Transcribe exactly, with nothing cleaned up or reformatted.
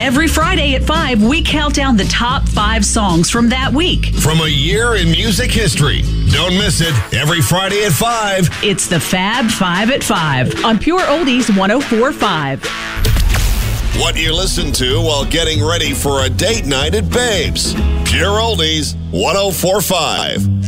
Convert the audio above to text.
Every Friday at five, we count down the top five songs from that week. From a year in music history. Don't miss it. Every Friday at five. It's the Fab Five at five on Pure Oldies one oh four point five. What you listen to while getting ready for a date night at Babes. Pure Oldies one oh four point five.